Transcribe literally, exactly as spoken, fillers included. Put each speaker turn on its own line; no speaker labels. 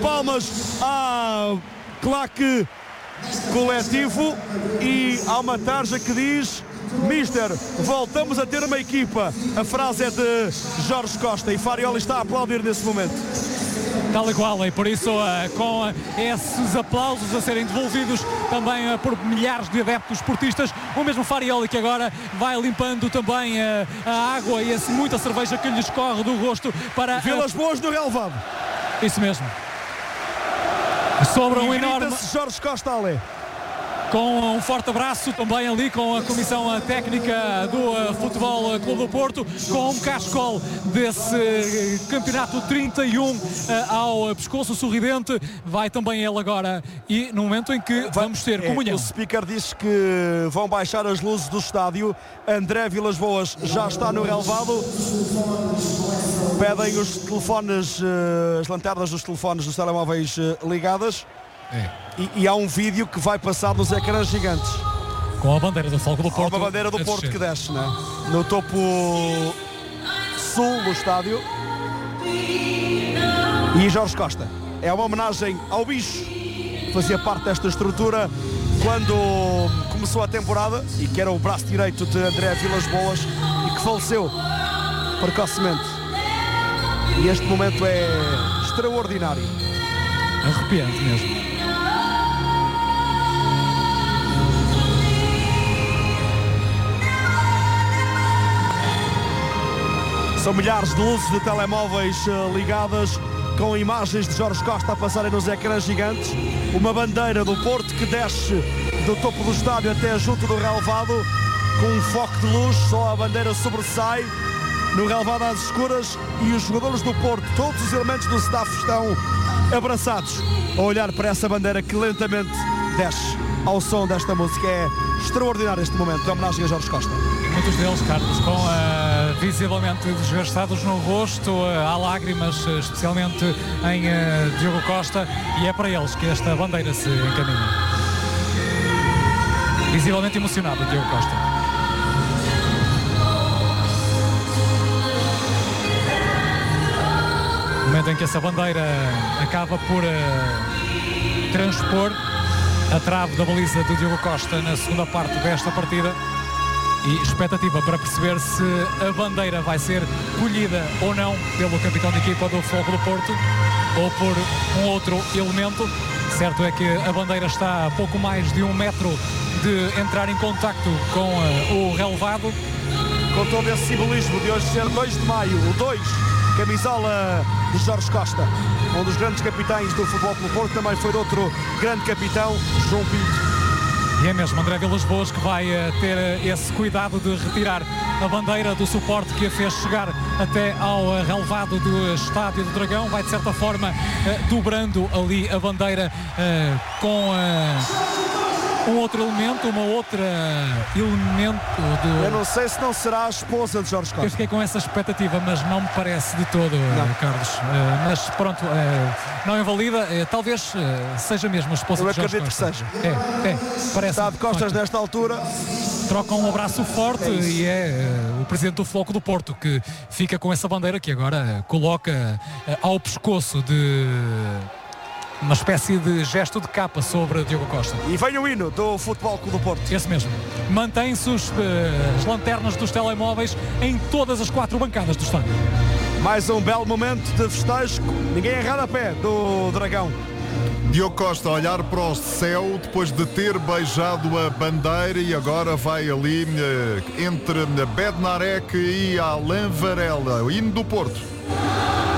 palmas à claque coletivo e há uma tarja que diz: Mister, voltamos a ter uma equipa. A frase é de Jorge Costa e Farioli está a aplaudir nesse momento.
Tal e qual, e por isso uh, com uh, esses aplausos a serem devolvidos também uh, por milhares de adeptos esportistas, o mesmo Farioli que agora vai limpando também uh, a água e esse, muita cerveja que lhe escorre do rosto para... Uh,
Vilas Boas no relevado.
Isso mesmo. Sobra um enorme...
Jorge Costa ali.
Com um forte abraço também ali com a comissão técnica do Futebol Clube do Porto, com um cascol desse campeonato trinta e um ao pescoço sorridente. Vai também ele agora e no momento em que vamos ter
é,
comunhão.
O speaker diz que vão baixar as luzes do estádio. André Vilas Boas já está no relevado. Pedem os telefones, as lanternas dos telefones dos telemóveis ligadas.
É.
E, e há um vídeo que vai passar nos ecrãs gigantes
com a bandeira do Fogo do Porto.
Há uma bandeira do Porto que desce, né? No topo sul do estádio. E Jorge Costa. É uma homenagem ao bicho que fazia parte desta estrutura quando começou a temporada e que era o braço direito de André Vilas Boas e que faleceu precocemente. E este momento é extraordinário.
Arrepiante mesmo.
São milhares de luzes de telemóveis uh, ligadas com imagens de Jorge Costa a passarem nos ecrãs gigantes. Uma bandeira do Porto que desce do topo do estádio até junto do relevado com um foco de luz, só a bandeira sobressai no relevado às escuras e os jogadores do Porto, todos os elementos do staff estão abraçados a olhar para essa bandeira que lentamente desce ao som desta música. É extraordinário este momento de homenagem a Jorge Costa.
Muitos deles, Carlos, com uh, visivelmente desgastados no rosto, uh, há lágrimas, uh, especialmente em uh, Diogo Costa, e é para eles que esta bandeira se encaminha. Visivelmente emocionado, Diogo Costa. No momento em que essa bandeira acaba por uh, transpor a trave da baliza do Diogo Costa na segunda parte desta partida. E expectativa para perceber se a bandeira vai ser colhida ou não pelo capitão de equipa do Fogo do Porto ou por um outro elemento. Certo é que a bandeira está a pouco mais de um metro de entrar em contacto com uh, o relevado.
Com todo esse simbolismo de hoje ser dois de maio, o dois, camisola de Jorge Costa, um dos grandes capitães do Futebol Clube do Porto, também foi de outro grande capitão, João Pinto.
E é mesmo André Vilas Boas que vai uh, ter uh, esse cuidado de retirar a bandeira do suporte que a fez chegar até ao uh, relevado do Estádio do Dragão. Vai de certa forma uh, dobrando ali a bandeira uh, com uh, um outro elemento, uma outra elemento do...
Eu não sei se não será a esposa de Jorge Costa.
Eu fiquei com essa expectativa, mas não me parece de todo, uh, Carlos. Uh, mas pronto, uh, não invalida, uh, talvez uh, seja mesmo a esposa
Eu
de Jorge Costa.
Eu acredito que seja.
É, é, parece.
Está de costas
facto.
Nesta altura.
Troca um abraço forte é e é uh, o presidente do Floco do Porto que fica com essa bandeira que agora uh, coloca uh, ao pescoço de... uma espécie de gesto de capa sobre Diogo Costa.
E vem o hino do Futebol Clube do Porto.
Esse mesmo. Mantém-se os, uh, as lanternas dos telemóveis em todas as quatro bancadas do estádio.
Mais um belo momento de festejo. Ninguém errado a pé do Dragão.
Diogo Costa a olhar para o céu depois de ter beijado a bandeira e agora vai ali uh, entre Bednarek e Alain Varela, o hino do Porto.